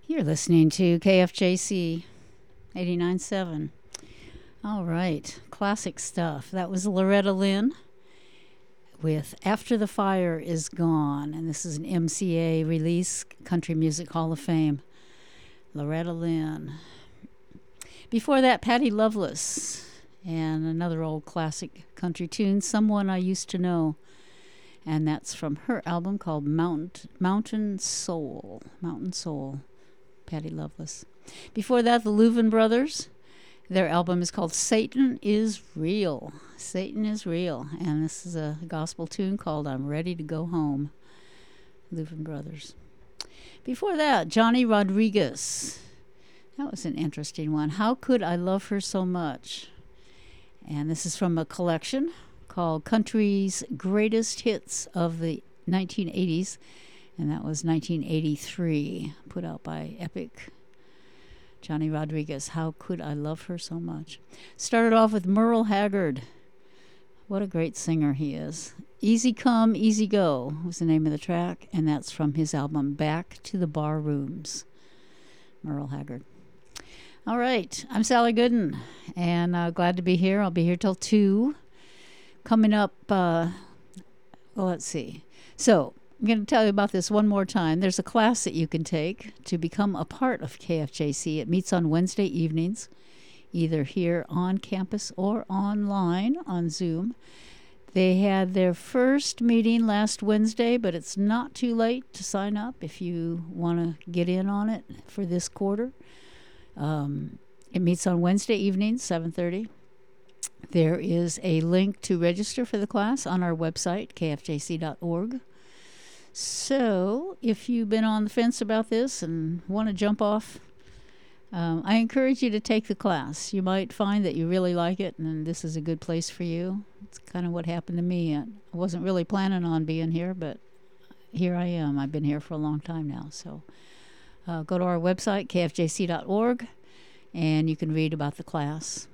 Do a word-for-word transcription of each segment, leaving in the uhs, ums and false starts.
You're listening to K F J C eighty-nine point seven. All right, classic stuff. That was Loretta Lynn with After the Fire Is Gone, and this is an M C A release, Country Music Hall of Fame. Loretta Lynn. Before that, Patty Loveless and another old classic country tune, Someone I Used to Know. And that's from her album called Mount, Mountain Soul. Mountain Soul. Patty Loveless. Before that, the Louvin Brothers. Their album is called Satan is Real. Satan is Real. And this is a gospel tune called I'm Ready to Go Home. Louvin Brothers. Before that, Johnny Rodriguez. That was an interesting one. How Could I Love Her So Much? And this is from a collection called Country's Greatest Hits of the nineteen eighties. And that was nineteen eighty-three, put out by Epic. Johnny Rodriguez, How Could I Love Her So Much? Started off with Merle Haggard. What a great singer he is. Easy Come, Easy Go was the name of the track, and that's from his album Back to the Bar Rooms. Merle Haggard. All right, I'm Sally Gooden, and uh, glad to be here. I'll be here till two. Coming up, uh, well, let's see. So, I'm going to tell you about this one more time. There's a class that you can take to become a part of K F J C. It meets on Wednesday evenings, either here on campus or online on Zoom. They had their first meeting last Wednesday, but it's not too late to sign up if you want to get in on it for this quarter. Um, it meets on Wednesday evenings, seven thirty. There is a link to register for the class on our website, k f j c dot org. So, if you've been on the fence about this and want to jump off, um, I encourage you to take the class. You might find that you really like it, and this is a good place for you. It's kind of what happened to me. I wasn't really planning on being here, but here I am. I've been here for a long time now. So, uh, go to our website, k f j c dot org, and you can read about the class.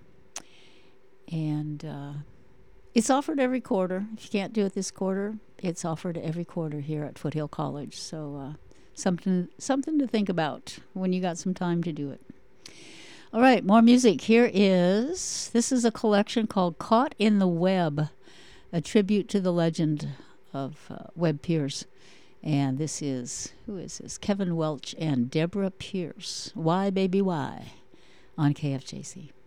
And uh, it's offered every quarter. If you can't do it this quarter, it's offered every quarter here at Foothill College. So uh, something something to think about when you got some time to do it. All right, more music. Here is, this is a collection called Caught in the Web, a tribute to the legend of uh, Webb Pierce. And this is, who is this? Kevin Welch and Deborah Pierce. Why, Baby, Why? On K F J C.